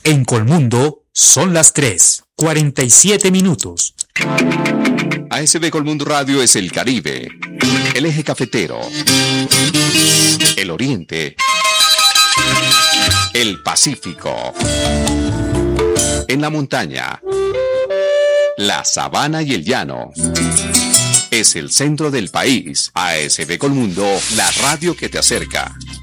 En Colmundo son las 3:47. ASB Colmundo Radio es el Caribe, el eje cafetero, el oriente, el Pacífico, en la montaña, la sabana y el llano. Es el centro del país. ASB Colmundo, la radio que te acerca.